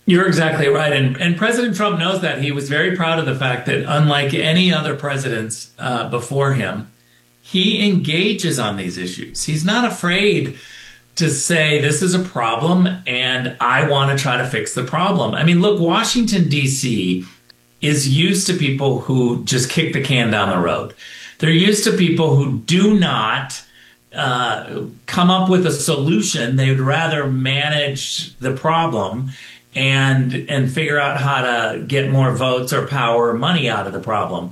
You're exactly right. And President Trump knows that. He was very proud of the fact that, unlike any other presidents before him, he engages on these issues. He's not afraid to say, this is a problem and I want to try to fix the problem. I mean, look, Washington, D.C. is used to people who just kick the can down the road. They're used to people who do not come up with a solution. They would rather manage the problem and figure out how to get more votes or power or money out of the problem.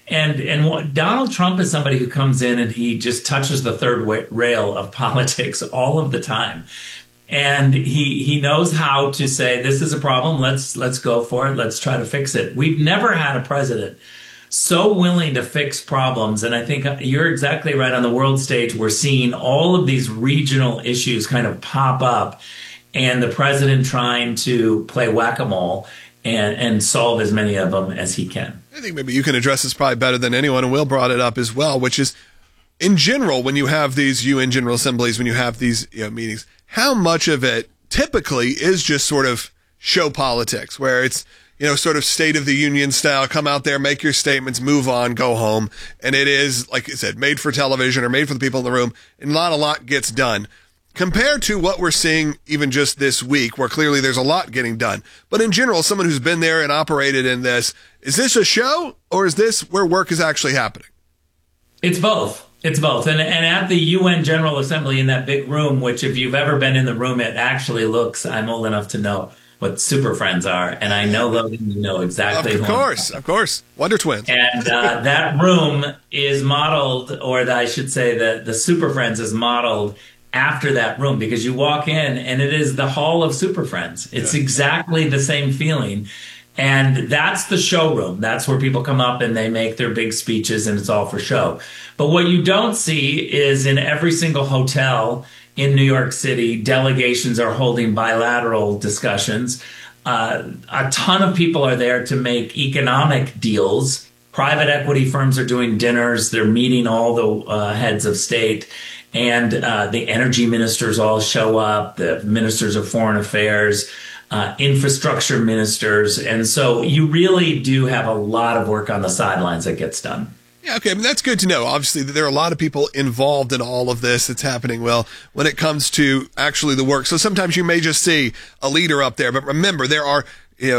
And Donald Trump is somebody who comes in and he just touches the third rail of politics all of the time. And he knows how to say, this is a problem. Let's go for it. Let's try to fix it. We've never had a president so willing to fix problems. And I think you're exactly right. On the world stage, we're seeing all of these regional issues kind of pop up, and the president trying to play whack-a-mole and solve as many of them as he can. I think maybe you can address this probably better than anyone, and Will brought it up as well, which is, in general, when you have these UN General Assemblies, when you have these meetings, how much of it typically is just sort of show politics, where it's, sort of State of the Union style, come out there, make your statements, move on, go home. And it is, like you said, made for television or made for the people in the room, and not a lot gets done. Compared to what we're seeing even just this week, where clearly there's a lot getting done. But in general, someone who's been there and operated in this, is this a show, or is this where work is actually happening? It's both. It's both. And at the UN General Assembly, in that big room, which if you've ever been in the room, it actually looks, I'm old enough to know what Super Friends are. And I know, Logan, you know exactly. Of course. Wonder Twins. And that room is modeled, or I should say the Super Friends is modeled after that room, because you walk in and it is the Hall of Super Friends. It's exactly the same feeling. And that's the showroom. That's where people come up and they make their big speeches, and it's all for show. But what you don't see is in every single hotel in New York City, delegations are holding bilateral discussions. A ton of people are there to make economic deals. Private equity firms are doing dinners. They're meeting all the heads of state. And the energy ministers all show up, the ministers of foreign affairs, infrastructure ministers. And so you really do have a lot of work on the sidelines that gets done. Yeah, okay, I mean, that's good to know. Obviously, there are a lot of people involved in all of this that's happening, well, when it comes to actually the work. So sometimes you may just see a leader up there, but remember, there are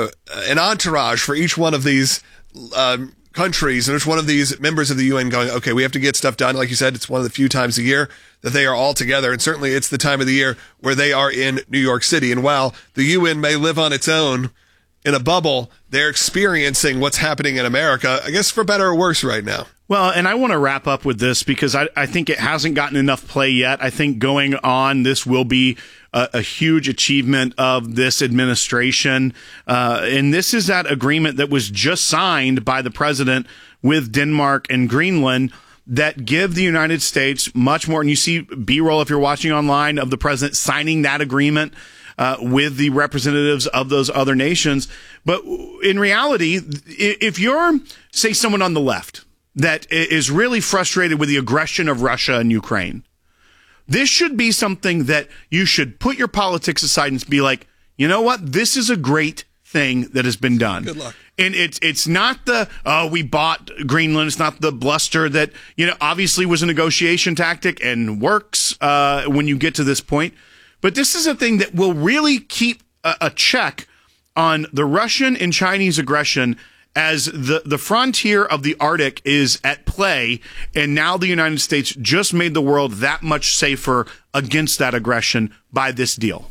an entourage for each one of these countries and each one of these members of the UN going, okay, we have to get stuff done. Like you said, it's one of the few times a year that they are all together, and certainly it's the time of the year where they are in New York City. And while the UN may live on its own in a bubble, they're experiencing what's happening in America, I guess for better or worse right now. Well, and I want to wrap up with this because I think it hasn't gotten enough play yet. I think going on, this will be a huge achievement of this administration. And this is that agreement that was just signed by the president with Denmark and Greenland that give the United States much more. And you see B-roll, if you're watching online, of the president signing that agreement with the representatives of those other nations. But in reality, if you're, say, someone on the left that is really frustrated with the aggression of Russia and Ukraine, this should be something that you should put your politics aside and be like, you know what? This is a great thing that has been done. Good luck. And it's not the, we bought Greenland. It's not the bluster that, obviously was a negotiation tactic and works when you get to this point. But this is a thing that will really keep a check on the Russian and Chinese aggression as the frontier of the Arctic is at play, and now the United States just made the world that much safer against that aggression by this deal.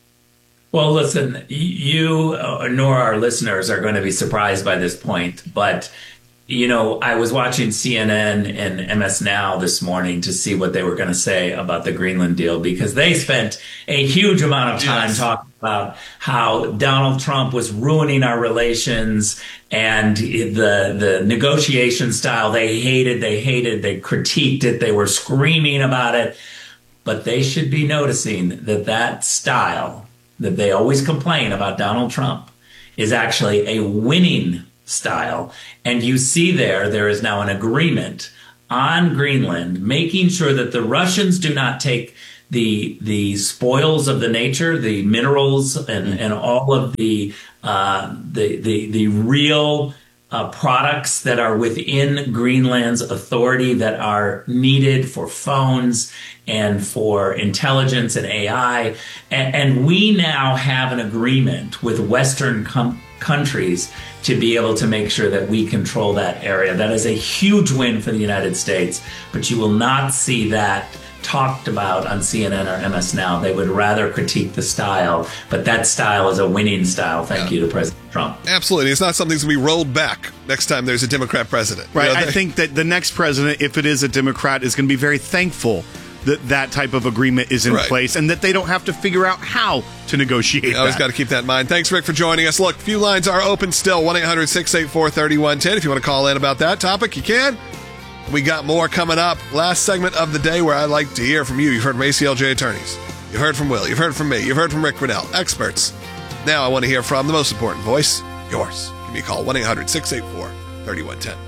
Well, listen, you nor our listeners are going to be surprised by this point, but I was watching CNN and MS Now this morning to see what they were going to say about the Greenland deal, because they spent a huge amount of time talking about how Donald Trump was ruining our relations and the negotiation style. They hated, they critiqued it, they were screaming about it. But they should be noticing that style that they always complain about Donald Trump is actually a winning style. And you see there is now an agreement on Greenland, making sure that the Russians do not take the spoils of the nature, the minerals, and all of the real products that are within Greenland's authority that are needed for phones and for intelligence and AI. And we now have an agreement with Western countries to be able to make sure that we control that area. That is a huge win for the United States, but you will not see that talked about on CNN or MS Now. They would rather critique the style, but that style is a winning style. Thank you to President Trump. Absolutely. It's not something that's going to be rolled back next time there's a Democrat president. Right. I think that the next president, if it is a Democrat, is going to be very thankful that that type of agreement is in place and that they don't have to figure out how to negotiate that. Always got to keep that in mind. Thanks, Rick, for joining us. Look, few lines are open still. 1-800-684-3110. If you want to call in about that topic, you can. We got more coming up. Last segment of the day where I'd like to hear from you. You've heard from ACLJ attorneys. You've heard from Will. You've heard from me. You've heard from Rick Grenell, experts. Now I want to hear from the most important voice, yours. Give me a call, 1-800-684-3110.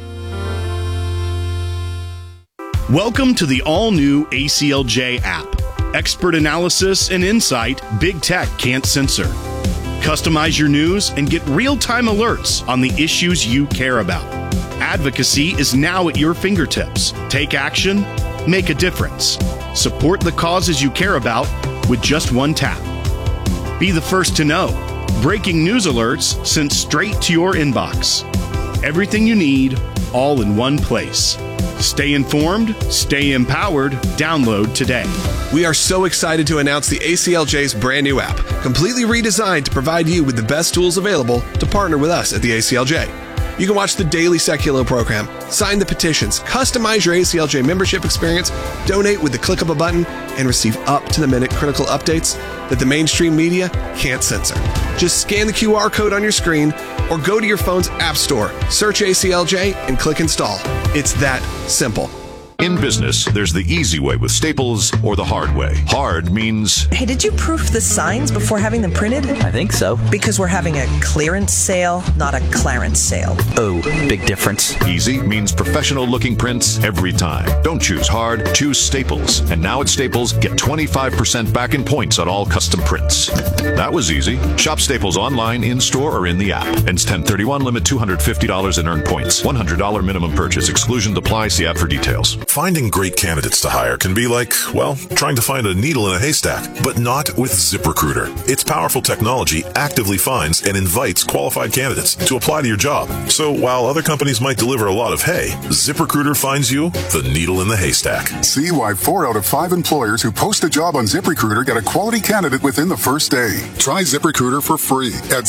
Welcome to the all-new ACLJ app. Expert analysis and insight big tech can't censor. Customize your news and get real-time alerts on the issues you care about. Advocacy is now at your fingertips. Take action, make a difference. Support the causes you care about with just one tap. Be the first to know. Breaking news alerts sent straight to your inbox. Everything you need, all in one place. Stay informed, stay empowered. Download today. We are so excited to announce the ACLJ's brand new app, completely redesigned to provide you with the best tools available to partner with us at the ACLJ. You can watch the daily Seculo program, sign the petitions, customize your ACLJ membership experience, donate with the click of a button, and receive up-to-the-minute critical updates that the mainstream media can't censor. Just scan the QR code on your screen or go to your phone's app store, search ACLJ, and click install. It's that simple. In business, there's the easy way with Staples or the hard way. Hard means... Hey, did you proof the signs before having them printed? I think so. Because we're having a clearance sale, not a clarence sale. Oh, big difference. Easy means professional-looking prints every time. Don't choose hard, choose Staples. And now at Staples, get 25% back in points on all custom prints. That was easy. Shop Staples online, in-store, or in the app. Ends 10/31, limit $250 in earned points. $100 minimum purchase. Exclusions apply. See app for details. Finding great candidates to hire can be like, well, trying to find a needle in a haystack, but not with ZipRecruiter. Its powerful technology actively finds and invites qualified candidates to apply to your job. So while other companies might deliver a lot of hay, ZipRecruiter finds you the needle in the haystack. See why 4 out of 5 employers who post a job on ZipRecruiter get a quality candidate within the first day. Try ZipRecruiter for free at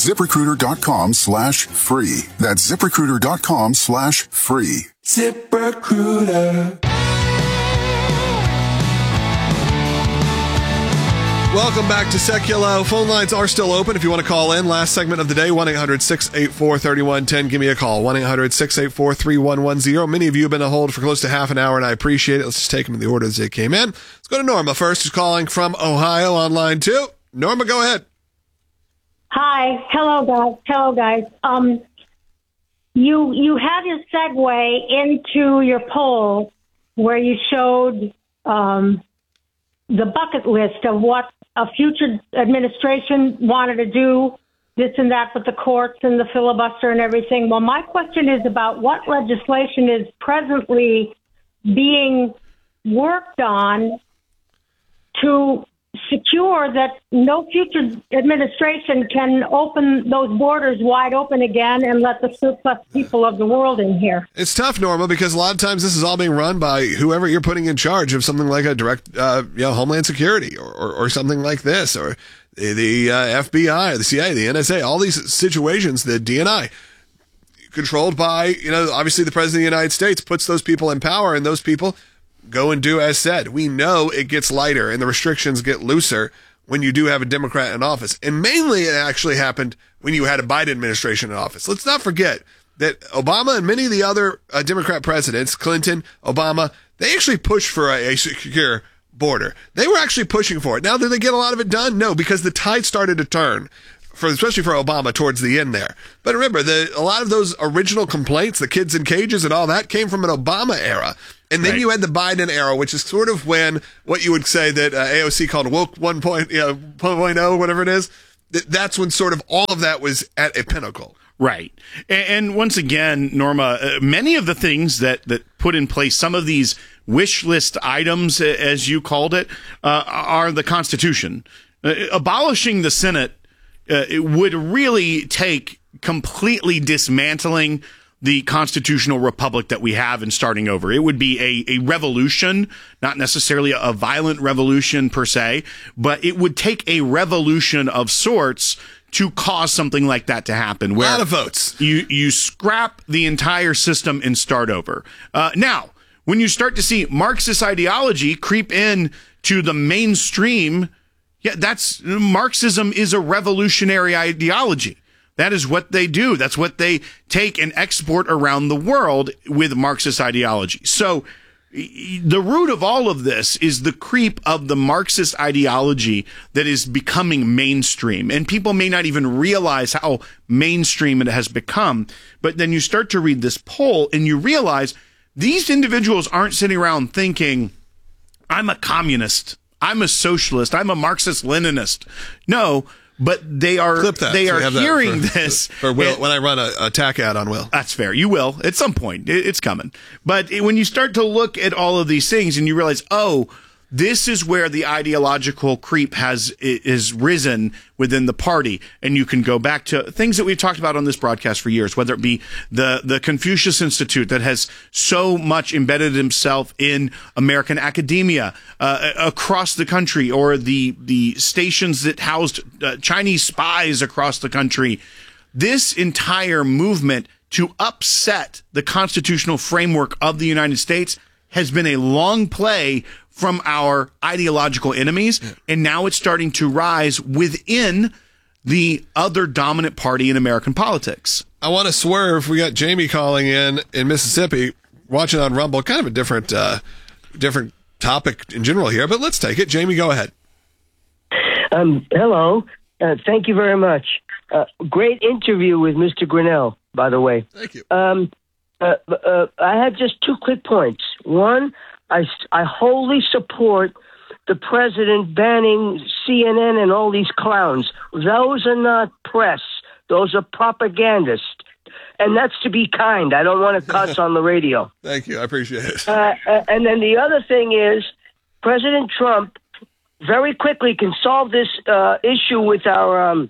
ZipRecruiter.com/free. That's ZipRecruiter.com/free. ZipRecruiter. Welcome back to Seculo. Phone lines are still open if you want to call in. Last segment of the day, 1-800-684-3110. Give me a call, 1-800-684-3110. Many of you have been on hold for close to half an hour, and I appreciate it. Let's just take them in the order as they came in. Let's go to Norma first, who's calling from Ohio on line 2. Norma, go ahead. Hi. Hello, guys. You have your segue into your poll where you showed the bucket list of what a future administration wanted to do, this and that with the courts and the filibuster and everything. Well, my question is about what legislation is presently being worked on to secure that no future administration can open those borders wide open again and let the surplus people of the world in here. It's tough, Norma, because a lot of times this is all being run by whoever you're putting in charge of something like a direct, Homeland Security or something like this, or the FBI, the CIA, the NSA, all these situations, the DNI, controlled by, obviously the President of the United States puts those people in power, and those people go and do as said. We know it gets lighter and the restrictions get looser when you do have a Democrat in office. And mainly it actually happened when you had a Biden administration in office. Let's not forget that Obama and many of the other Democrat presidents, Clinton, Obama, they actually pushed for a secure border. They were actually pushing for it. Now, did they get a lot of it done? No, because the tide started to turn especially for Obama towards the end there. But remember, a lot of those original complaints, the kids in cages and all that, came from an Obama era. And then you had the Biden era, which is sort of when what you would say that AOC called woke 1.0, whatever it is. That's when sort of all of that was at a pinnacle. Right. And once again, Norma, many of the things that put in place some of these wish list items, as you called it, are the Constitution. Abolishing the Senate it would really take completely dismantling the constitutional republic that we have and starting over. It would be a revolution, not necessarily a violent revolution per se, but it would take a revolution of sorts to cause something like that to happen. Where a lot of votes. You scrap the entire system and start over. Now, when you start to see Marxist ideology creep in to the mainstream, Marxism is a revolutionary ideology. That is what they do. That's what they take and export around the world with Marxist ideology. So the root of all of this is the creep of the Marxist ideology that is becoming mainstream. And people may not even realize how mainstream it has become. But then you start to read this poll and you realize these individuals aren't sitting around thinking, I'm a communist, I'm a socialist, I'm a Marxist-Leninist. No, but they are hearing this. For Will, when I run a TAC ad on Will. That's fair. You will. At some point. It's coming. But when you start to look at all of these things and you realize, oh, this is where the ideological creep has risen within the party. And you can go back to things that we've talked about on this broadcast for years, whether it be the Confucius Institute that has so much embedded himself in American academia across the country, or the stations that housed Chinese spies across the country. This entire movement to upset the constitutional framework of the United States has been a long play from our ideological enemies, and now it's starting to rise within the other dominant party in American politics. I want to swerve. We got Jamie calling in Mississippi, watching on Rumble. Kind of a different topic in general here, but let's take it. Jamie, go ahead. Hello. Thank you very much. Great interview with Mr. Grinnell, by the way. Thank you. I have just two quick points. One, I wholly support the president banning CNN and all these clowns. Those are not press. Those are propagandists. And that's to be kind. I don't want to cuss on the radio. Thank you. I appreciate it. And then the other thing is, President Trump very quickly can solve this issue with our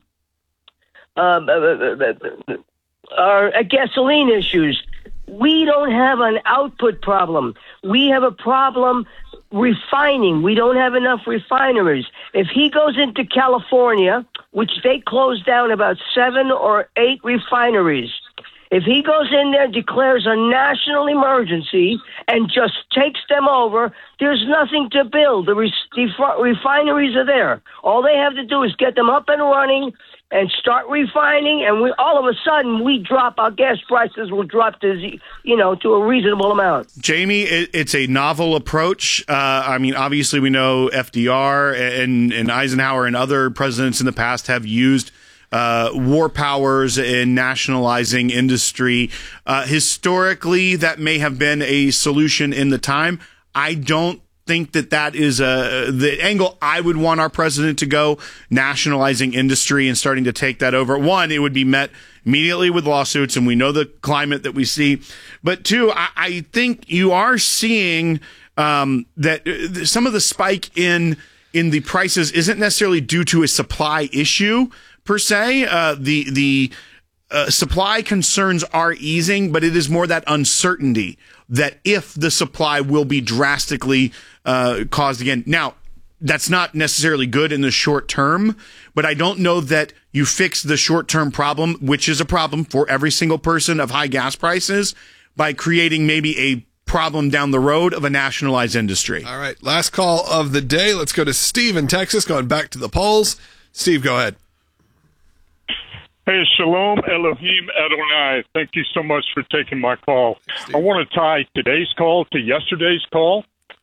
gasoline issues. We don't have an output problem. We have a problem refining. We don't have enough refineries. If he goes into California, which they closed down about 7 or 8 refineries, if he goes in there, declares a national emergency, and just takes them over, there's nothing to build. The refineries are there. All they have to do is get them up and running and start refining, and all of a sudden our gas prices will drop to a reasonable amount. Jamie, it's a novel approach. Obviously we know FDR and Eisenhower and other presidents in the past have used war powers in nationalizing industry. Historically, that may have been a solution in the time. I don't think that is the angle I would want our president to go, nationalizing industry and starting to take that over. One, it would be met immediately with lawsuits, and we know the climate that we see. But two, I think you are seeing that some of the spike in the prices isn't necessarily due to a supply issue per se. The supply concerns are easing, but it is more that uncertainty that if the supply will be drastically caused again. Now, that's not necessarily good in the short term, but I don't know that you fix the short-term problem, which is a problem for every single person, of high gas prices, by creating maybe a problem down the road of a nationalized industry. All right, last call of the day. Let's go to Steve in Texas, going back to the polls. Steve, go ahead. Hey, Shalom Elohim Adonai. Thank you so much for taking my call. I want to tie today's call to yesterday's call.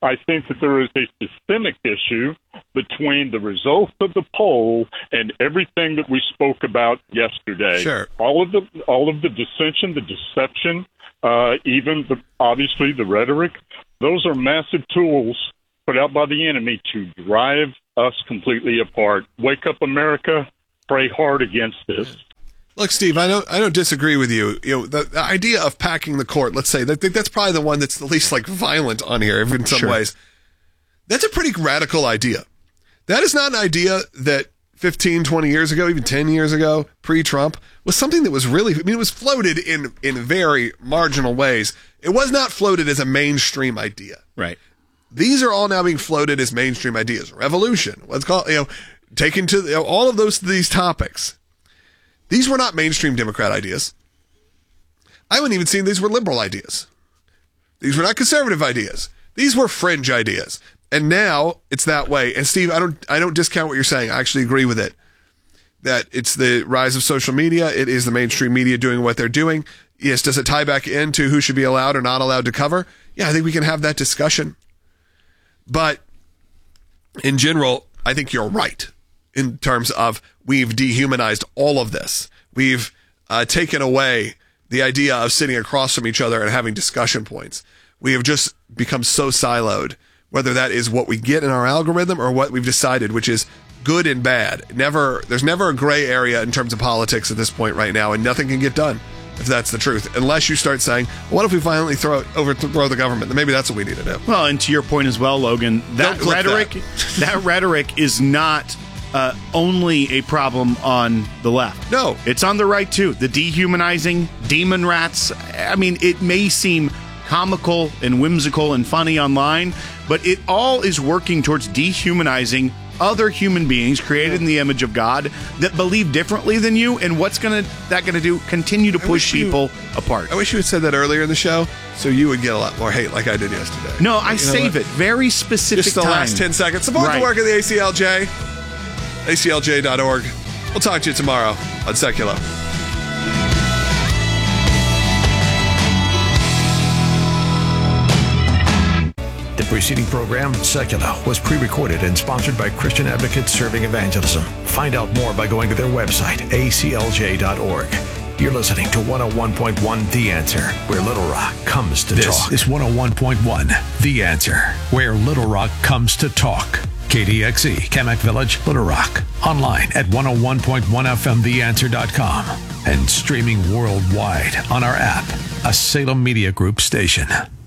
I think that there is a systemic issue between the results of the poll and everything that we spoke about yesterday. Sure. All of the dissension, the deception, even obviously the rhetoric, those are massive tools put out by the enemy to drive us completely apart. Wake up, America. Pray hard against this. Look, Steve, I don't disagree with you. You know, the idea of packing the court, let's say, I think that's probably the one that's the least violent on here in some ways. That's a pretty radical idea. That is not an idea that 15, 20 years ago, even 10 years ago, pre-Trump, was something that was really, it was floated in very marginal ways. It was not floated as a mainstream idea. Right. These are all now being floated as mainstream ideas. Revolution, what's called, taken to all of these topics. These were not mainstream Democrat ideas. I wouldn't even say these were liberal ideas. These were not conservative ideas. These were fringe ideas. And now it's that way. And Steve, I don't discount what you're saying. I actually agree with it. That it's the rise of social media. It is the mainstream media doing what they're doing. Yes, does it tie back into who should be allowed or not allowed to cover? Yeah, I think we can have that discussion. But in general, I think you're right in terms of we've dehumanized all of this. We've taken away the idea of sitting across from each other and having discussion points. We have just become so siloed, whether that is what we get in our algorithm or what we've decided, which is good and bad. There's never a gray area in terms of politics at this point right now, and nothing can get done if that's the truth, unless you start saying, well, what if we finally overthrow the government? Then maybe that's what we need to do. Well, and to your point as well, Logan, that rhetoric is not only a problem on the left. No. It's on the right, too. The dehumanizing, demon rats. I mean, it may seem comical and whimsical and funny online, but it all is working towards dehumanizing other human beings created in the image of God that believe differently than you. And what's that gonna do? Continue to push people apart. I wish you had said that earlier in the show, so you would get a lot more hate like I did yesterday. No, I save it. Very specific Just the last 10 seconds. Support the work of the ACLJ. ACLJ.org. We'll talk to you tomorrow on Secular. The preceding program, Secular, was pre-recorded and sponsored by Christian Advocates Serving Evangelism. Find out more by going to their website, aclj.org. You're listening to 101.1 The Answer, where Little Rock comes to talk. This is 101.1 The Answer, where Little Rock comes to talk. KDXE, Kamak Village, Little Rock. Online at 101.1fmtheanswer.com and streaming worldwide on our app, a Salem Media Group station.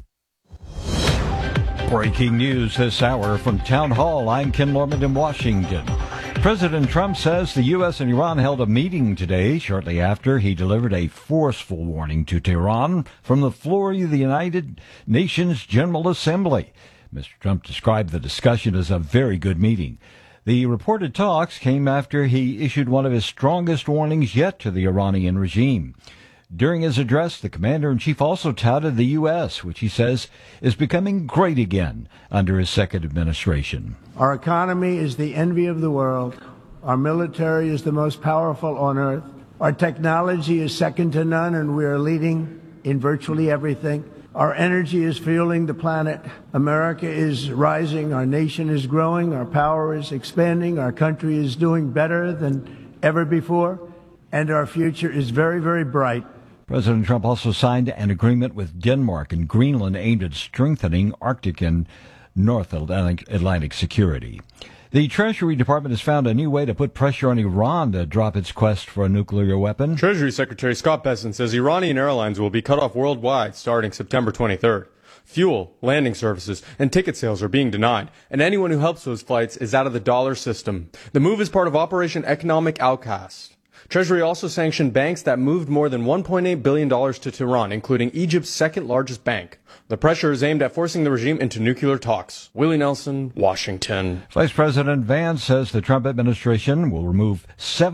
Breaking news this hour from Town Hall. I'm Ken Lorman in Washington. President Trump says the U.S. and Iran held a meeting today, shortly after he delivered a forceful warning to Tehran from the floor of the United Nations General Assembly. Mr. Trump described the discussion as a very good meeting. The reported talks came after he issued one of his strongest warnings yet to the Iranian regime. During his address, the commander-in-chief also touted the U.S., which he says is becoming great again under his second administration. Our economy is the envy of the world. Our military is the most powerful on earth. Our technology is second to none, and we are leading in virtually everything. Our energy is fueling the planet. America is rising. Our nation is growing. Our power is expanding. Our country is doing better than ever before. And our future is very, very bright. President Trump also signed an agreement with Denmark and Greenland aimed at strengthening Arctic and North Atlantic security. The Treasury Department has found a new way to put pressure on Iran to drop its quest for a nuclear weapon. Treasury Secretary Scott Bessent says Iranian airlines will be cut off worldwide starting September 23rd. Fuel, landing services, and ticket sales are being denied, and anyone who helps those flights is out of the dollar system. The move is part of Operation Economic Outcast. Treasury also sanctioned banks that moved more than $1.8 billion to Tehran, including Egypt's second largest bank. The pressure is aimed at forcing the regime into nuclear talks. Willie Nelson, Washington. Vice President Vance says the Trump administration will remove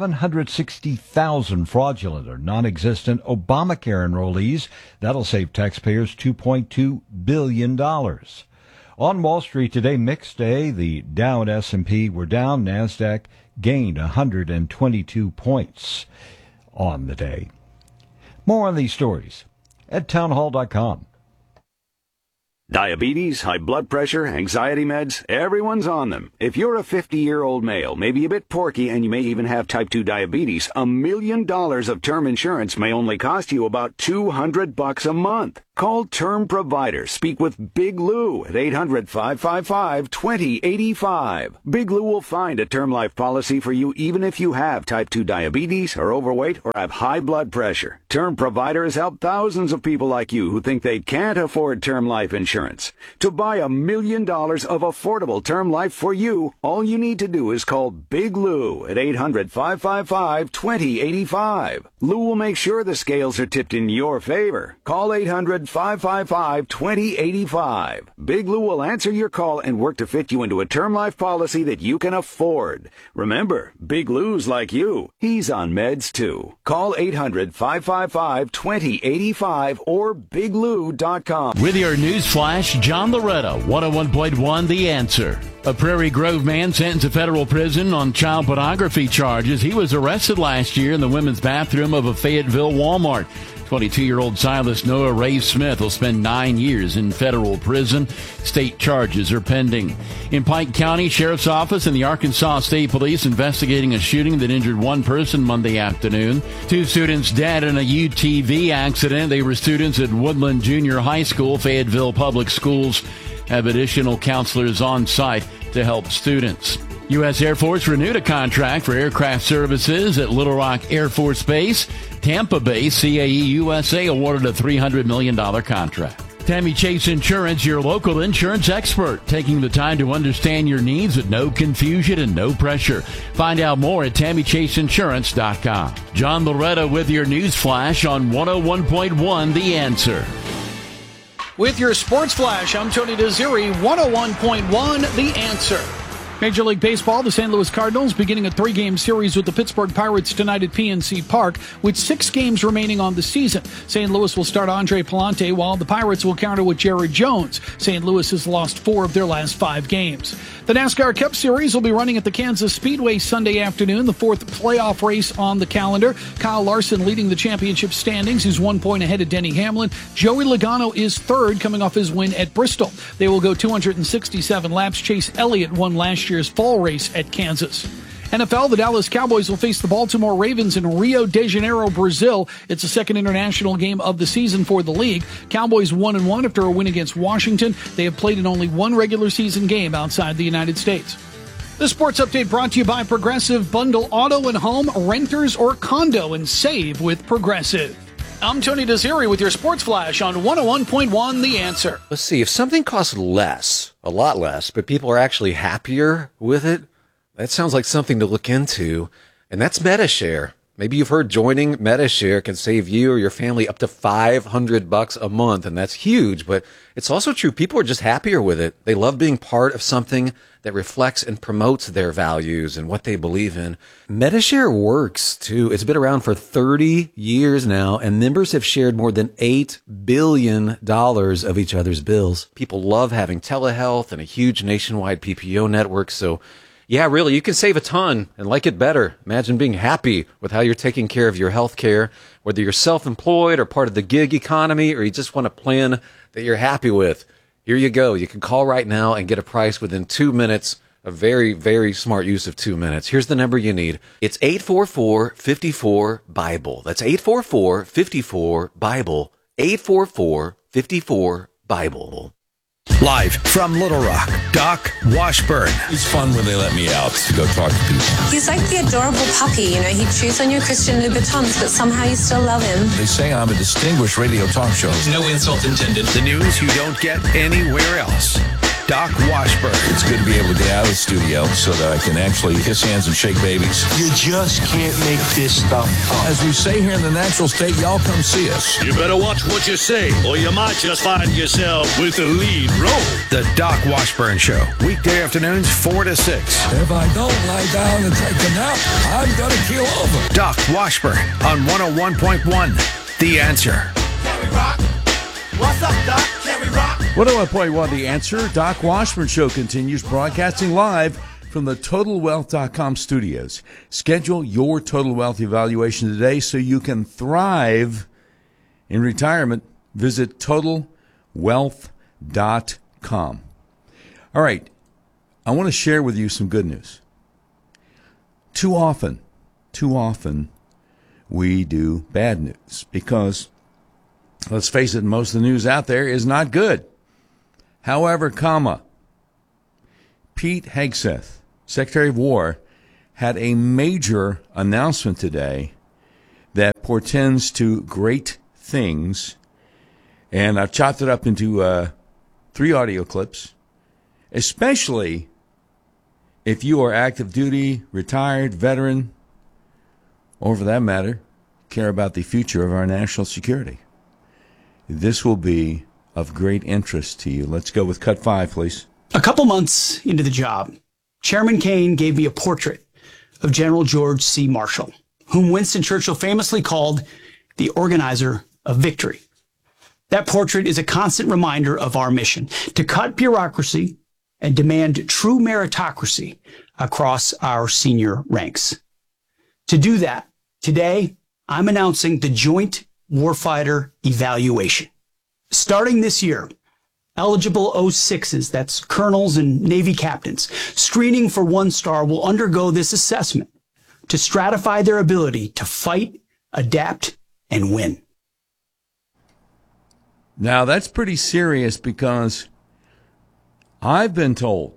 760,000 fraudulent or non-existent Obamacare enrollees. That'll save taxpayers $2.2 billion. On Wall Street today, mixed day. The Dow and S&P were down. NASDAQ gained 122 points on the day. More on these stories at townhall.com. Diabetes, high blood pressure, anxiety meds, everyone's on them. If you're a 50-year-old male, maybe a bit porky, and you may even have type 2 diabetes, $1 million of term insurance may only cost you about $200 a month. Call Term Provider. Speak with Big Lou at 800-555-2085. Big Lou will find a term life policy for you even if you have type 2 diabetes, are overweight, or have high blood pressure. Term Provider has helped thousands of people like you who think they can't afford term life insurance. To buy $1 million of affordable term life for you, all you need to do is call Big Lou at 800-555-2085. Lou will make sure the scales are tipped in your favor. Call 800-555-2085. Big Lou will answer your call and work to fit you into a term life policy that you can afford. Remember, Big Lou's like you. He's on meds too. Call 800-555-2085 or biglou.com. With your news flash, John Loretta, 101.1 The Answer. A Prairie Grove man sentenced to federal prison on child pornography charges. He was arrested last year in the women's bathroom of a Fayetteville Walmart. 22-year-old Silas Noah Ray Smith will spend 9 years in federal prison. State charges are pending. In Pike County Sheriff's Office and the Arkansas State Police investigating a shooting that injured one person Monday afternoon. 2 students dead in a UTV accident. They were students at Woodland Junior High School. Fayetteville Public Schools have additional counselors on site to help students. U.S. Air Force renewed a contract for aircraft services at Little Rock Air Force Base. Tampa Bay CAE USA awarded a $300 million contract. Tammy Chase Insurance, your local insurance expert, taking the time to understand your needs with no confusion and no pressure. Find out more at TammyChaseInsurance.com. John Loretta with your news flash on 101.1 The Answer. With your sports flash, I'm Tony Desiri, 101.1 The Answer. Major League Baseball, the St. Louis Cardinals beginning a 3-game series with the Pittsburgh Pirates tonight at PNC Park with 6 games remaining on the season. St. Louis will start Andre Palante while the Pirates will counter with Jared Jones. St. Louis has lost 4 of their last 5 games. The NASCAR Cup Series will be running at the Kansas Speedway Sunday afternoon, the 4th playoff race on the calendar. Kyle Larson leading the championship standings. He's 1 point ahead of Denny Hamlin. Joey Logano is 3rd, coming off his win at Bristol. They will go 267 laps. Chase Elliott won last year's fall race at Kansas. NFL, the Dallas Cowboys will face the Baltimore Ravens in Rio de Janeiro, Brazil. It's the second international game of the season for the league. Cowboys 1-1 after a win against Washington. They have played in only 1 regular season game outside the United States. The sports update brought to you by Progressive. Bundle auto and home, renters or condo, and save with Progressive. I'm Tony Desiri with your sports flash on 101.1 The Answer. Let's see, if something costs less, a lot less, but people are actually happier with it, that sounds like something to look into, and that's MediShare. Maybe you've heard joining MediShare can save you or your family up to $500 a month, and that's huge, but it's also true. People are just happier with it. They love being part of something that reflects and promotes their values and what they believe in. MediShare works, too. It's been around for 30 years now, and members have shared more than $8 billion of each other's bills. People love having telehealth and a huge nationwide PPO network, so yeah, really, you can save a ton and like it better. Imagine being happy with how you're taking care of your health care, whether you're self-employed or part of the gig economy, or you just want a plan that you're happy with. Here you go. You can call right now and get a price within 2 minutes. A very, very smart use of 2 minutes. Here's the number you need. It's 844-54-BIBLE. That's 844-54-BIBLE. 844-54-BIBLE. Live from Little Rock, Doc Washburn. It's fun when they let me out to go talk to people. He's like the adorable puppy, you know. He chews on your Christian Louboutins, but somehow you still love him. They say I'm a distinguished radio talk show. No insult intended. The news you don't get anywhere else. Doc Washburn. It's good to be able to get out of the studio so that I can actually kiss hands and shake babies. You just can't make this stuff up. As we say here in the natural state, y'all come see us. You better watch what you say, or you might just find yourself with the lead role. The Doc Washburn Show. Weekday afternoons, 4 to 6. If I don't lie down and take a nap, I'm going to keel over. Doc Washburn on 101.1. The Answer. Can we rock? What's up, Doc? Can we rock? 101.1 The Answer. Doc Washburn Show continues broadcasting live from the TotalWealth.com studios. Schedule your Total Wealth evaluation today so you can thrive in retirement. Visit TotalWealth.com. All right, I want to share with you some good news. Too often, we do bad news because, let's face it, most of the news out there is not good. However, Pete Hegseth, Secretary of War, had a major announcement today that portends to great things, and I've chopped it up into 3 audio clips, especially if you are active duty, retired, veteran, or for that matter, care about the future of our national security. This will be of great interest to you. Let's go with cut 5, please. A couple months into the job, Chairman Kane gave me a portrait of General George C. Marshall, whom Winston Churchill famously called the organizer of victory. That portrait is a constant reminder of our mission to cut bureaucracy and demand true meritocracy across our senior ranks. To do that, today, I'm announcing the Joint Warfighter Evaluation. Starting this year, eligible 06s, that's colonels and Navy captains, screening for 1-star will undergo this assessment to stratify their ability to fight, adapt, and win. Now, that's pretty serious because I've been told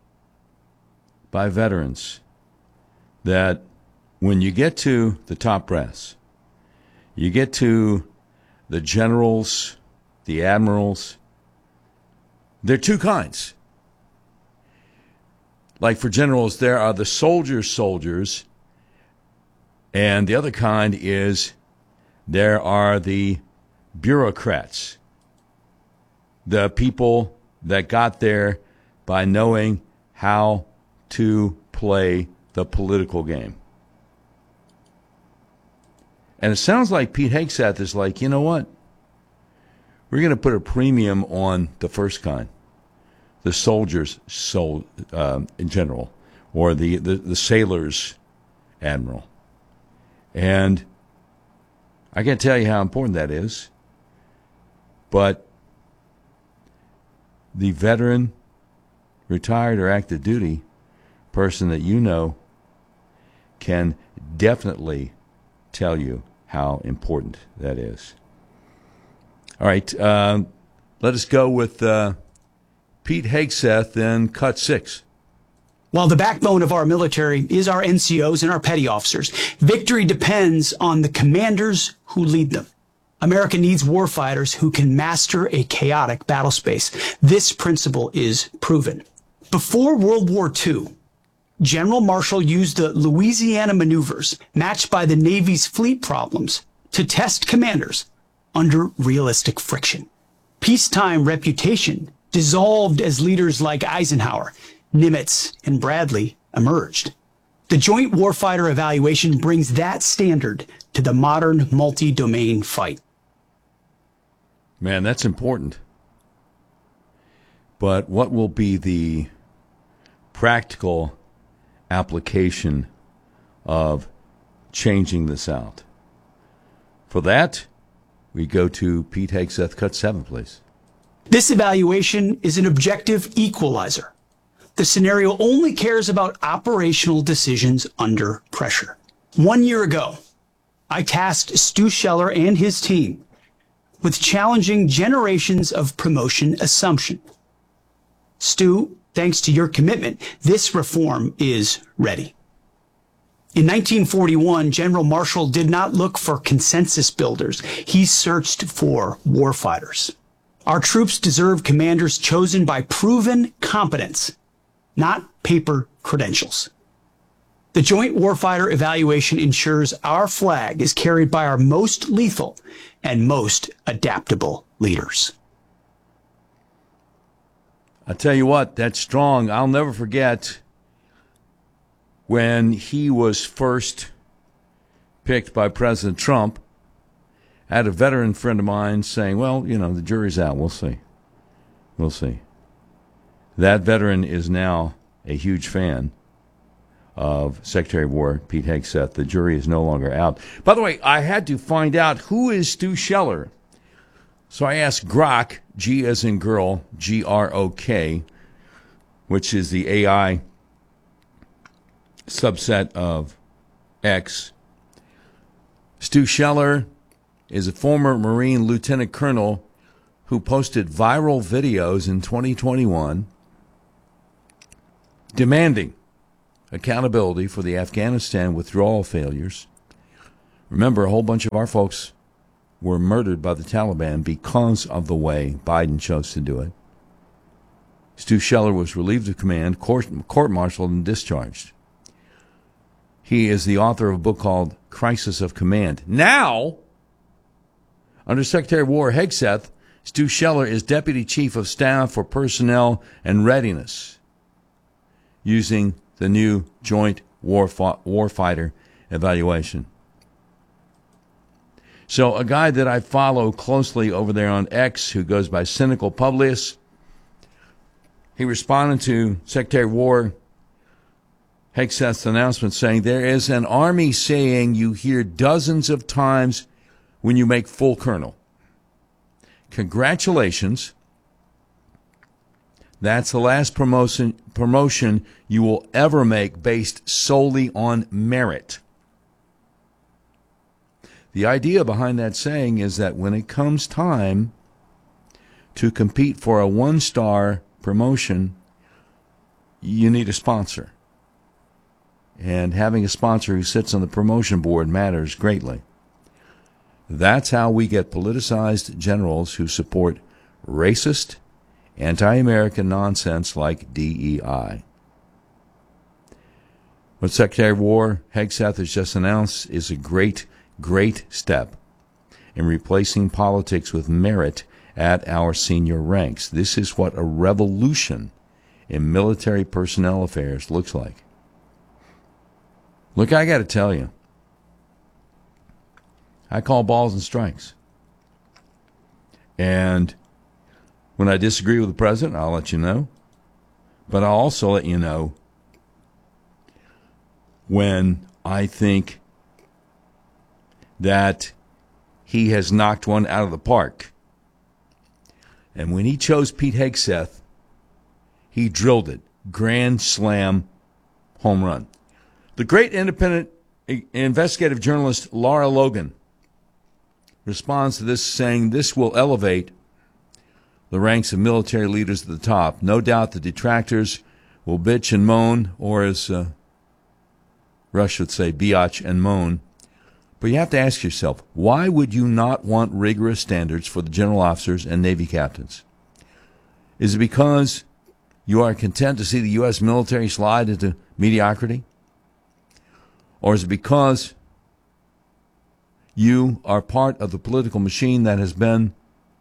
by veterans that when you get to the top brass, you get to the generals, the admirals, there are 2 kinds. Like for generals, there are the soldiers, and the other kind is there are the bureaucrats, the people that got there by knowing how to play the political game. And it sounds like Pete Hegseth is like, you know what? We're going to put a premium on the first kind, the soldiers in general, or the sailors admiral. And I can't tell you how important that is, but the veteran, retired, or active duty person that you know can definitely tell you how important that is. All right, let us go with Pete Hegseth in cut 6. While the backbone of our military is our NCOs and our petty officers, victory depends on the commanders who lead them. America needs warfighters who can master a chaotic battle space. This principle is proven. Before World War II, General Marshall used the Louisiana maneuvers, matched by the Navy's fleet problems, to test commanders under realistic friction. Peacetime reputation dissolved as leaders like Eisenhower, Nimitz, and Bradley emerged. The Joint Warfighter Evaluation brings that standard to the modern multi-domain fight. Man, that's important. But what will be the practical application of changing this out? For that, we go to Pete Hegseth, cut 7, please. This evaluation is an objective equalizer. The scenario only cares about operational decisions under pressure. 1 year ago, I tasked Stu Scheller and his team with challenging generations of promotion assumption. Stu, thanks to your commitment, this reform is ready. In 1941, General Marshall did not look for consensus builders. He searched for warfighters. Our troops deserve commanders chosen by proven competence, not paper credentials. The Joint Warfighter Evaluation ensures our flag is carried by our most lethal and most adaptable leaders. I tell you what, that's strong. I'll never forget when he was first picked by President Trump. I had a veteran friend of mine saying, well, you know, the jury's out. We'll see. We'll see. That veteran is now a huge fan of Secretary of War Pete Hegseth. The jury is no longer out. By the way, I had to find out who is Stu Scheller. So I asked Grok, G as in girl, Grok, which is the AI subset of X. Stu Scheller is a former Marine lieutenant colonel who posted viral videos in 2021 demanding accountability for the Afghanistan withdrawal failures. Remember, a whole bunch of our folks were murdered by the Taliban because of the way Biden chose to do it. Stu Scheller was relieved of command, court-martialed, and discharged. He is the author of a book called Crisis of Command. Now, under Secretary of War Hegseth, Stu Scheller is Deputy Chief of Staff for Personnel and Readiness, using the new Joint Warfighter Evaluation. So a guy that I follow closely over there on X, who goes by Cynical Publius, he responded to Secretary of War Hegseth's announcement saying, there is an Army saying you hear dozens of times when you make full colonel. Congratulations. That's the last promotion you will ever make based solely on merit. The idea behind that saying is that when it comes time to compete for a one-star promotion, you need a sponsor. And having a sponsor who sits on the promotion board matters greatly. That's how we get politicized generals who support racist, anti-American nonsense like DEI. What Secretary of War Hegseth has just announced is a great step in replacing politics with merit at our senior ranks. This is what a revolution in military personnel affairs looks like. Look, I got to tell you, I call balls and strikes. And when I disagree with the president, I'll let you know. But I'll also let you know when I think that he has knocked one out of the park. And when he chose Pete Hegseth, he drilled it. Grand slam home run. The great independent investigative journalist Lara Logan responds to this saying this will elevate the ranks of military leaders at the top. No doubt the detractors will bitch and moan, or as Rush would say, biatch and moan. But you have to ask yourself, why would you not want rigorous standards for the general officers and Navy captains? Is it because you are content to see the U.S. military slide into mediocrity? Or is it because you are part of the political machine that has been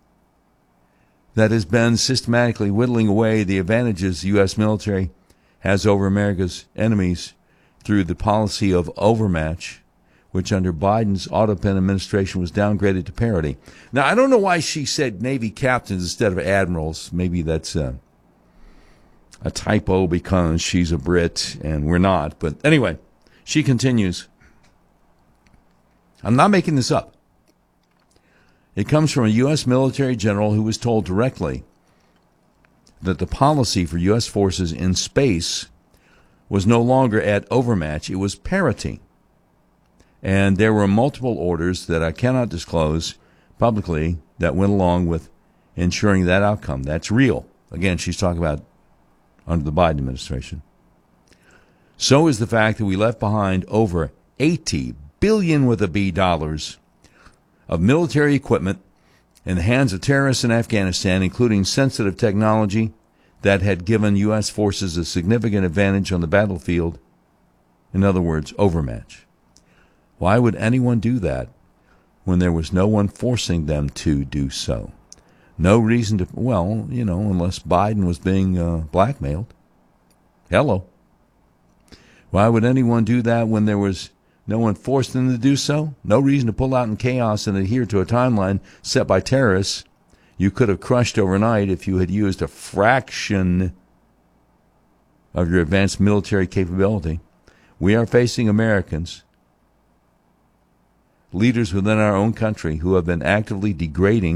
systematically whittling away the advantages the U.S. military has over America's enemies through the policy of overmatch, which under Biden's Autopen administration was downgraded to parity? Now, I don't know why she said Navy captains instead of admirals. Maybe that's a typo because she's a Brit and we're not. But anyway, she continues. I'm not making this up. It comes from a U.S. military general who was told directly that the policy for U.S. forces in space was no longer at overmatch, it was parity. And there were multiple orders that I cannot disclose publicly that went along with ensuring that outcome. That's real. Again, she's talking about under the Biden administration. So is the fact that we left behind over $80 billion with a B dollars of military equipment in the hands of terrorists in Afghanistan, including sensitive technology that had given U.S. forces a significant advantage on the battlefield. In other words, overmatch. Why would anyone do that when there was no one forcing them to do so? No reason to, well, unless Biden was being blackmailed. Hello. Why would anyone do that when there was no one forced them to do so? No reason to pull out in chaos and adhere to a timeline set by terrorists you could have crushed overnight if you had used a fraction of your advanced military capability. We are facing Americans, leaders within our own country, who have been actively degrading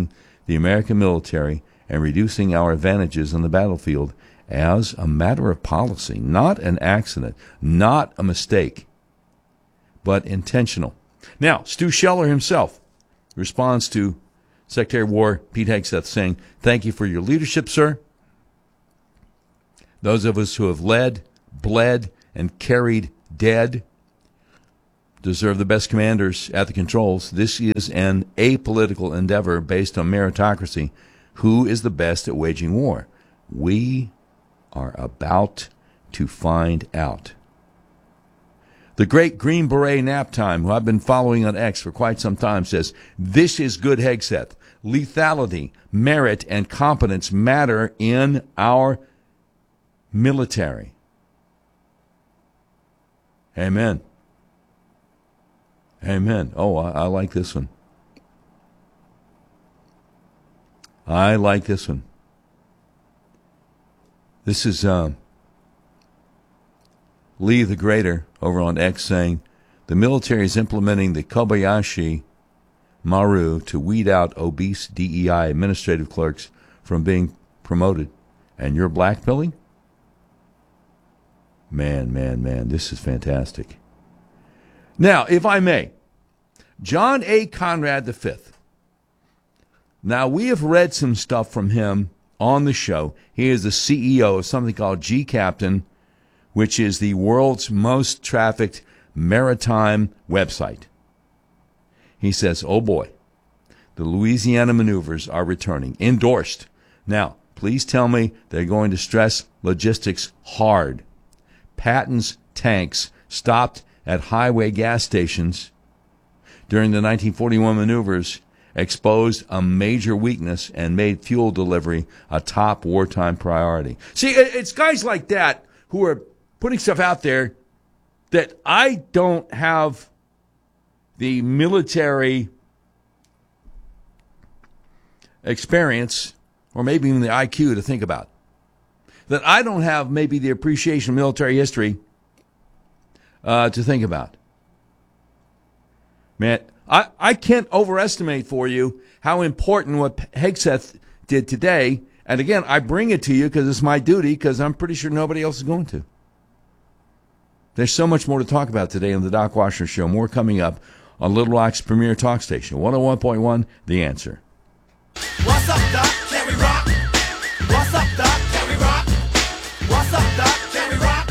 the American military and reducing our advantages on the battlefield as a matter of policy, not an accident, not a mistake, but intentional. Now, Stu Scheller himself responds to Secretary of War Pete Hegseth saying, "Thank you for your leadership, sir. Those of us who have led, bled, and carried dead deserve the best commanders at the controls. This is an apolitical endeavor based on meritocracy. Who is the best at waging war? We are about to find out." The great Green Beret Naptime, who I've been following on X for quite some time, says, "This is good Hegseth. Lethality, merit, and competence matter in our military." Amen. Amen. Oh, I like this one. I like this one. This is Lee the Greater over on X saying, "The military is implementing the Kobayashi Maru to weed out obese DEI administrative clerks from being promoted. And you're blackpilling? Man, this is fantastic." Now, if I may, John A. Conrad V. Now, we have read some stuff from him on the show. He is the CEO of something called G-Captain, which is the world's most trafficked maritime website. He says, oh boy, the Louisiana maneuvers are returning. Endorsed. Now, please tell me they're going to stress logistics hard. Patton's tanks stopped at highway gas stations during the 1941 maneuvers exposed a major weakness and made fuel delivery a top wartime priority. See, it's guys like that who are putting stuff out there that I don't have the military experience or maybe even the IQ to think about. That I don't have maybe the appreciation of military history to think about. Man, I can't overestimate for you how important what Hegseth did today. And again, I bring it to you because it's my duty, because I'm pretty sure nobody else is going to. There's so much more to talk about today on the Doc Washner Show. More coming up on Little Rock's premier talk station, 101.1 The Answer. What's up, Doc? Can we rock? What's up, Doc? Can we rock? What's up, Doc? Can we rock?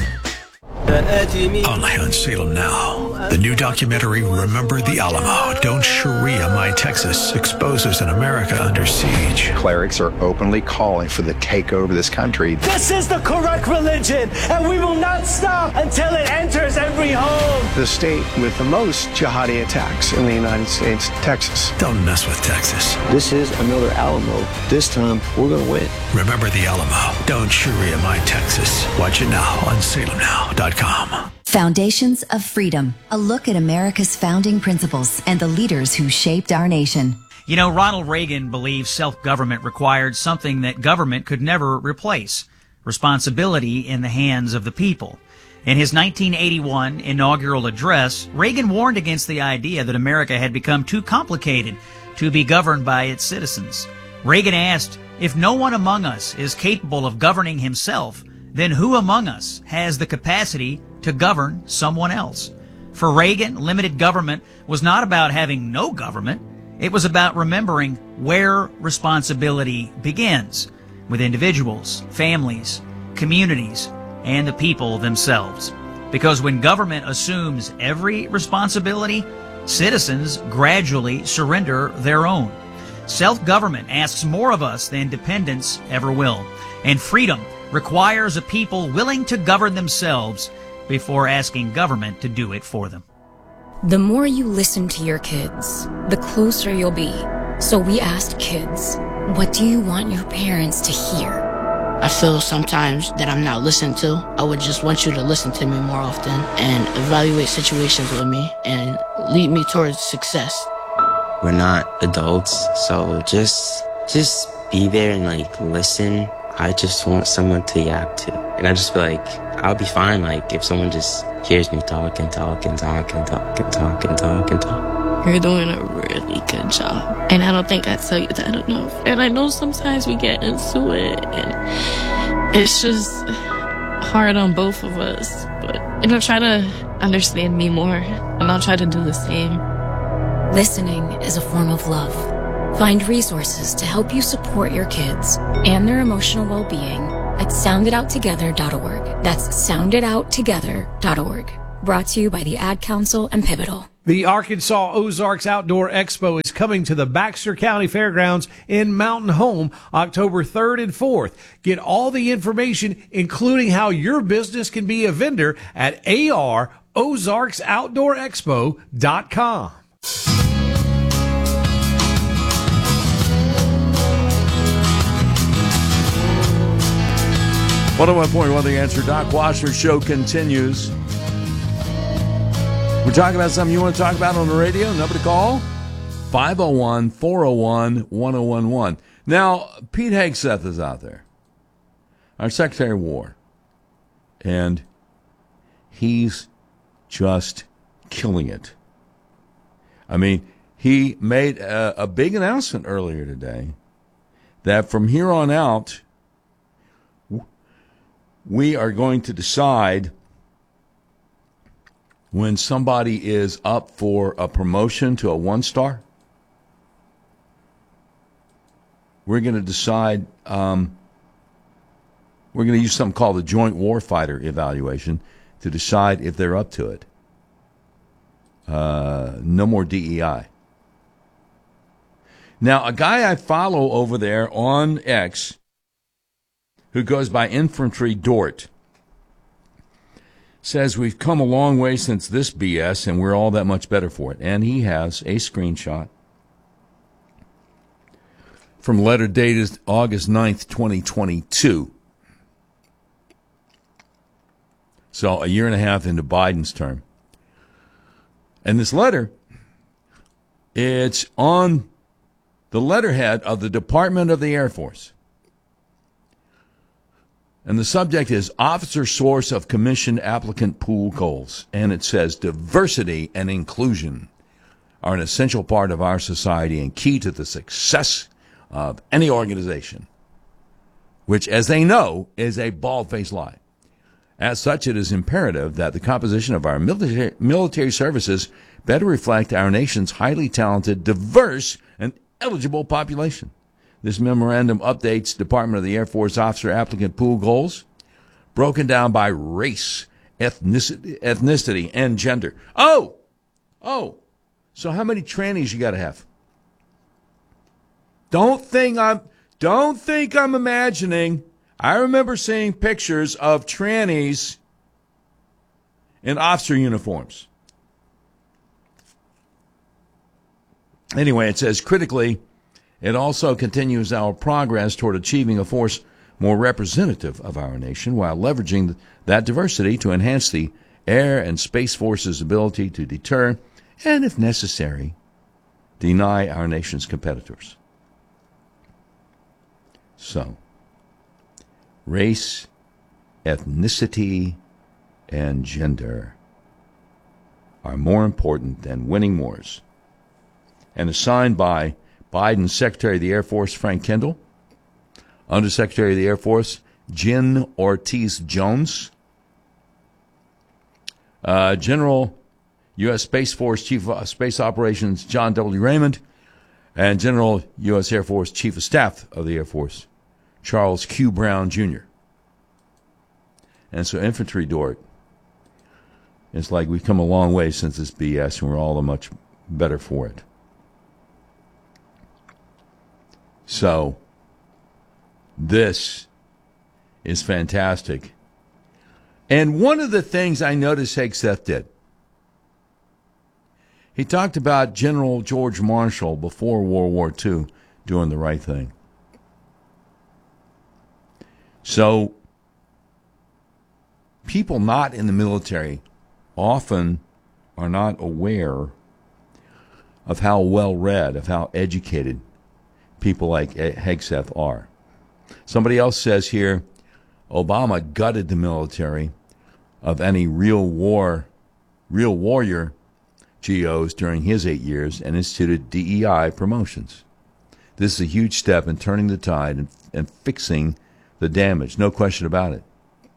Only on Salem Now. The new documentary, Remember the Alamo, Don't Sharia My Texas, exposes an America under siege. Clerics are openly calling for the takeover of this country. This is the correct religion, and we will not stop until it enters every home. The state with the most jihadi attacks in the United States, Texas. Don't mess with Texas. This is another Alamo. This time, we're going to win. Remember the Alamo, Don't Sharia My Texas. Watch it now on salemnow.com. Foundations of Freedom, a look at America's founding principles and the leaders who shaped our nation. You know, Ronald Reagan believed self-government required something that government could never replace: responsibility in the hands of the people. In his 1981 inaugural address, Reagan warned against the idea that America had become too complicated to be governed by its citizens. Reagan asked, if no one among us is capable of governing himself, then who among us has the capacity to govern someone else? For Reagan, limited government was not about having no government. It was about remembering where responsibility begins, with individuals, families, communities, and the people themselves. Because when government assumes every responsibility, citizens gradually surrender their own. Self-government asks more of us than dependence ever will. And freedom requires a people willing to govern themselves before asking government to do it for them. The more you listen to your kids, the closer you'll be. So we asked kids, what do you want your parents to hear? I feel sometimes that I'm not listened to. I would just want you to listen to me more often and evaluate situations with me and lead me towards success. We're not adults, so just be there and listen. I just want someone to yap to. And I just feel like I'll be fine if someone just hears me talk and talk and talk and talk and talk and talk and talk. You're doing a really good job. And I don't think I tell you that enough. And I know sometimes we get into it, and it's just hard on both of us. But, try to understand me more, and I'll try to do the same. Listening is a form of love. Find resources to help you support your kids and their emotional well-being at sounditouttogether.org. That's sounditouttogether.org. Brought to you by the Ad Council and Pivotal. The Arkansas Ozarks Outdoor Expo is coming to the Baxter County Fairgrounds in Mountain Home October 3rd and 4th. Get all the information, including how your business can be a vendor, at arozarksoutdoorexpo.com. 101.1 The Answer. Doc Washer Show continues. We're talking about something you want to talk about on the radio. Number to call, 501-401-1011. Now, Pete Hegseth is out there, our Secretary of War, and he's just killing it. I mean, he made a big announcement earlier today that from here on out, we are going to decide when somebody is up for a promotion to a 1-star. We're going to decide, we're going to use something called the Joint Warfighter Evaluation to decide if they're up to it. No more DEI. Now, a guy I follow over there on X, who goes by Infantry Dort, says we've come a long way since this BS and we're all that much better for it. And he has a screenshot from a letter dated August 9th, 2022. So a year and a half into Biden's term. And this letter, it's on the letterhead of the Department of the Air Force. And the subject is Officer Source of Commissioned Applicant Pool Goals. And it says diversity and inclusion are an essential part of our society and key to the success of any organization, which, as they know, is a bald-faced lie. As such, it is imperative that the composition of our military services better reflect our nation's highly talented, diverse, and eligible population. This memorandum updates Department of the Air Force officer applicant pool goals, broken down by race, ethnicity, and gender. Oh, so how many trannies you got to have? Don't think I'm imagining. I remember seeing pictures of trannies in officer uniforms. Anyway, it says critically, it also continues our progress toward achieving a force more representative of our nation while leveraging that diversity to enhance the Air and Space Force's ability to deter and, if necessary, deny our nation's competitors. So, race, ethnicity, and gender are more important than winning wars. And is signed by Biden's Secretary of the Air Force, Frank Kendall, Undersecretary of the Air Force, Jen Ortiz Jones, General U.S. Space Force Chief of Space Operations, John W. Raymond, and General U.S. Air Force Chief of Staff of the Air Force, Charles Q. Brown, Jr. And so Infantry Dort, it's like we've come a long way since this BS, and we're all much better for it. So, this is fantastic. And one of the things I noticed Hegseth did, he talked about General George Marshall before World War II doing the right thing. So, people not in the military often are not aware of how well-read, of how educated people like Hegseth are. Somebody else says here, Obama gutted the military of any real warrior GOs during his 8 years and instituted DEI promotions. This is a huge step in turning the tide and fixing the damage. No question about it.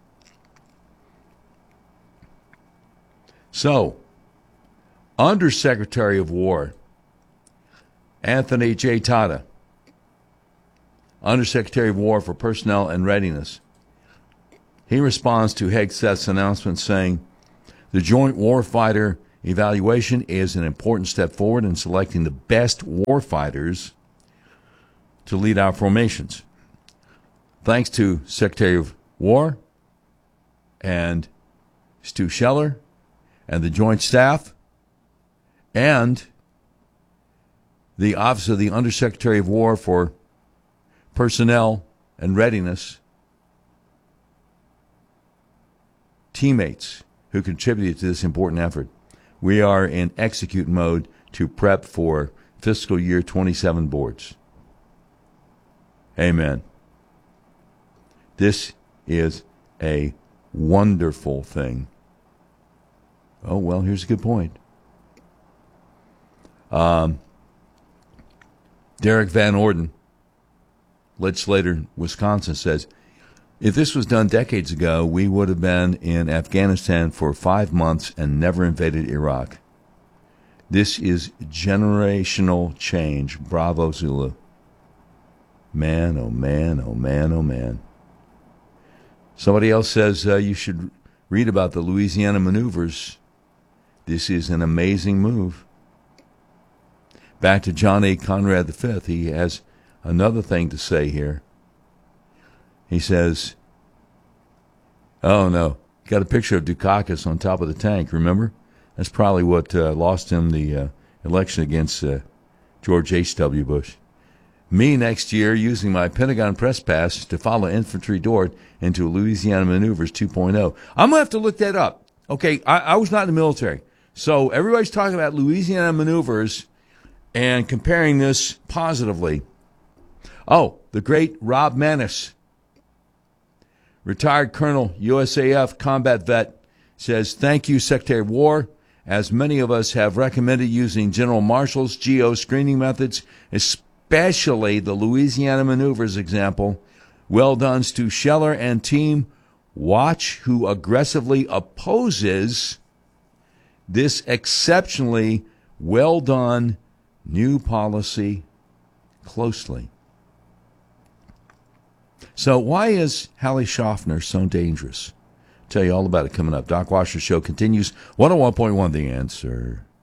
So, Undersecretary of War Anthony J. Tata, Undersecretary of War for Personnel and Readiness, he responds to Hegseth's announcement saying, the Joint Warfighter Evaluation is an important step forward in selecting the best warfighters to lead our formations. Thanks to Secretary of War and Stu Scheller and the Joint Staff and the Office of the Undersecretary of War for Personnel and Readiness, teammates who contributed to this important effort. We are in execute mode to prep for fiscal year 27 boards. Amen. This is a wonderful thing. Oh, well, here's a good point. Derek Van Orden, legislator, Wisconsin, says, if this was done decades ago, we would have been in Afghanistan for 5 months and never invaded Iraq. This is generational change. Bravo, Zulu. Man, oh man, oh man, oh man. Somebody else says you should read about the Louisiana maneuvers. This is an amazing move. Back to John A. Conrad V. He has another thing to say here. He says, oh no, got a picture of Dukakis on top of the tank, remember? That's probably what lost him the election against George H.W. Bush. Me next year using my Pentagon press pass to follow Infantry Dort into Louisiana Maneuvers 2.0. I'm going to have to look that up. Okay, I was not in the military. So everybody's talking about Louisiana Maneuvers and comparing this positively. Oh, the great Rob Maness, retired Colonel, USAF combat vet, says, thank you, Secretary of War. As many of us have recommended using General Marshall's GO screening methods, especially the Louisiana Maneuvers example. Well done, Stu Scheller and team. Watch who aggressively opposes this exceptionally well done new policy closely. So why is Hallie Schaffner so dangerous? Tell you all about it coming up. Doc Washer's show continues. 101.1 The Answer.